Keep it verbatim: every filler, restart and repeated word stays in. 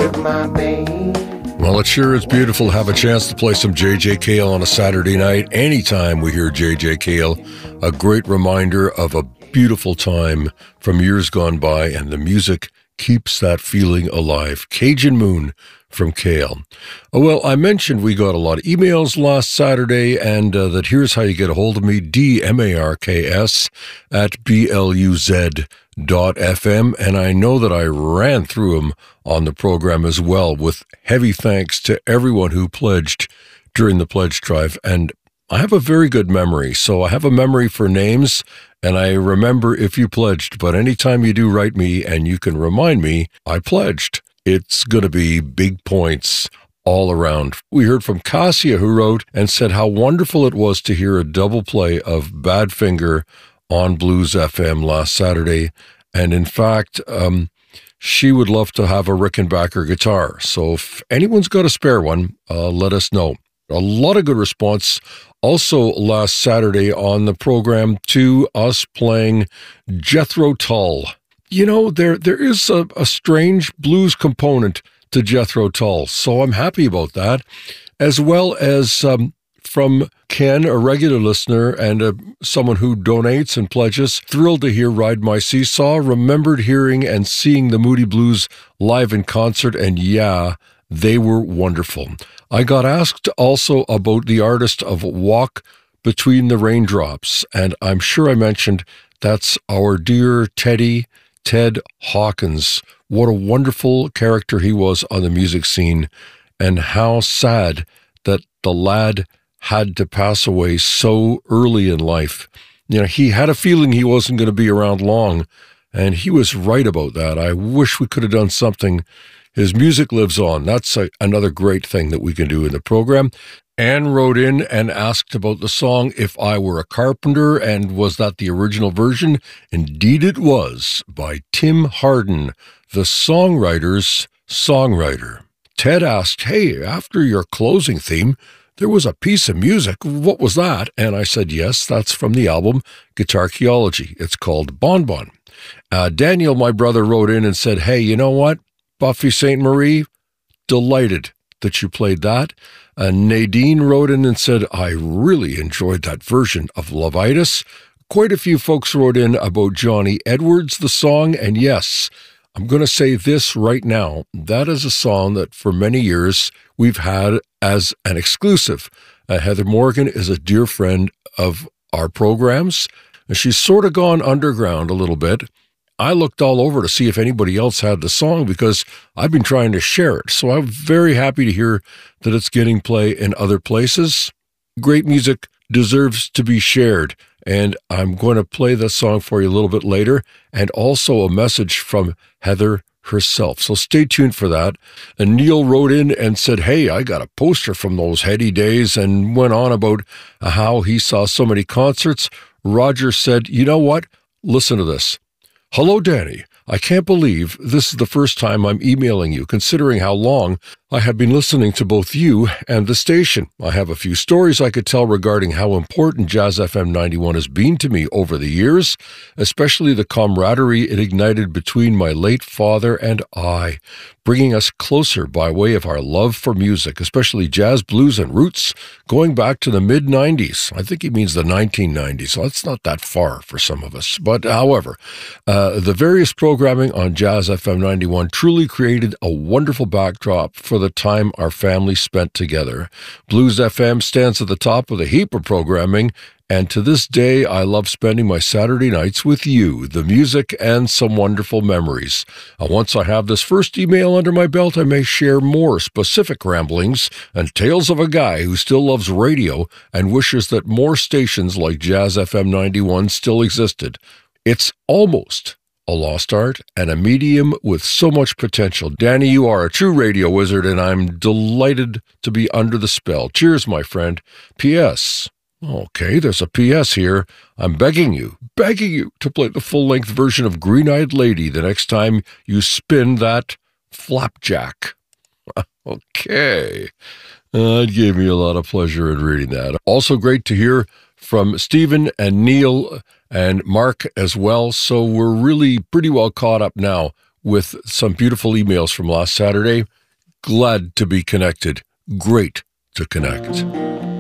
with my babe. Well, it sure is beautiful to have a chance to play some J J Cale on a Saturday night. Anytime we hear J J Cale, a great reminder of a beautiful time from years gone by, and the music keeps that feeling alive. Cajun Moon from Cale. Oh, well, I mentioned we got a lot of emails last Saturday, and uh, that here's how you get a hold of me, D M A R K S at B L U Z dot F M, and I know that I ran through them on the program as well, with heavy thanks to everyone who pledged during the pledge drive. And I have a very good memory, so I have a memory for names, and I remember if you pledged, but anytime you do write me and you can remind me, I pledged. It's going to be big points all around. We heard from Cassia, who wrote and said how wonderful it was to hear a double play of Badfinger on Blues F M last Saturday. And in fact, um, she would love to have a Rickenbacker guitar. So if anyone's got a spare one, uh, let us know. A lot of good response also last Saturday on the program to us playing Jethro Tull. You know, there there is a, a strange blues component to Jethro Tull, so I'm happy about that, as well as um, from Ken, a regular listener and uh, someone who donates and pledges. Thrilled to hear Ride My Seesaw. Remembered hearing and seeing the Moody Blues live in concert, and yeah, they were wonderful. I got asked also about the artist of Walk Between the Raindrops, and I'm sure I mentioned that's our dear Teddy, Ted Hawkins. What a wonderful character he was on the music scene, and how sad that the lad had to pass away so early in life. You know, he had a feeling he wasn't going to be around long, and he was right about that. I wish we could have done something. His music lives on. That's a, another great thing that we can do in the program. Anne wrote in and asked about the song If I Were a Carpenter, and was that the original version? Indeed it was, by Tim Hardin, the songwriter's songwriter. Ted asked, hey, after your closing theme, there was a piece of music. What was that? And I said, yes, that's from the album Guitarcheology. It's called Bon Bon. Uh, Daniel, my brother, wrote in and said, hey, you know what? Buffy Sainte Marie, delighted that you played that. Uh, Nadine wrote in and said, I really enjoyed that version of Lovitis. Quite a few folks wrote in about Johnny Edwards, the song, and yes, I'm going to say this right now. That is a song that for many years we've had as an exclusive. Uh, Heather Morgan is a dear friend of our programs, and she's sort of gone underground a little bit. I looked all over to see if anybody else had the song because I've been trying to share it. So I'm very happy to hear that it's getting play in other places. Great music deserves to be shared. And I'm going to play the song for you a little bit later, and also a message from Heather herself. So stay tuned for that. And Neil wrote in and said, hey, I got a poster from those heady days, and went on about how he saw so many concerts. Roger said, you know what? Listen to this. Hello, Danny. I can't believe this is the first time I'm emailing you, considering how long I have been listening to both you and the station. I have a few stories I could tell regarding how important Jazz F M ninety-one has been to me over the years, especially the camaraderie it ignited between my late father and I, bringing us closer by way of our love for music, especially jazz, blues, and roots, going back to the mid nineties. I think he means the nineteen nineties, so that's not that far for some of us. But however, uh, the various programming on Jazz F M ninety-one truly created a wonderful backdrop for the time our family spent together. Blues F M stands at the top of the heap of programming, and to this day, I love spending my Saturday nights with you, the music, and some wonderful memories. Uh, once I have this first email under my belt, I may share more specific ramblings and tales of a guy who still loves radio and wishes that more stations like Jazz F M ninety-one still existed. It's almost a lost art, and a medium with so much potential. Danny, you are a true radio wizard, and I'm delighted to be under the spell. Cheers, my friend. P S Okay, there's a P S here. I'm begging you, begging you to play the full-length version of Green-Eyed Lady the next time you spin that flapjack. Okay. Uh, it gave me a lot of pleasure in reading that. Also great to hear from Stephen and Neil and Mark as well. So we're really pretty well caught up now with some beautiful emails from last Saturday. Glad to be connected. Great to connect.